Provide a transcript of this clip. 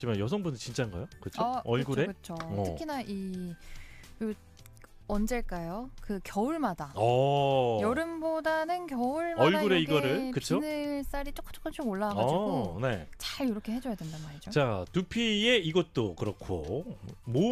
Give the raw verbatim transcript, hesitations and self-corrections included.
하지만 여성분은 진짜인가요? 그렇죠? 아, 얼굴에? 그렇죠. 어. 특히나 이 요, 언제일까요? 그 겨울마다. 어. 여름보다는 겨울마다 얼굴에 요게 이거를, 그쵸? 비늘살이 조금 조금씩 올라와가지고 어, 네. 잘 이렇게 해줘야 된단 말이죠. 자, 두피에 이것도 그렇고 모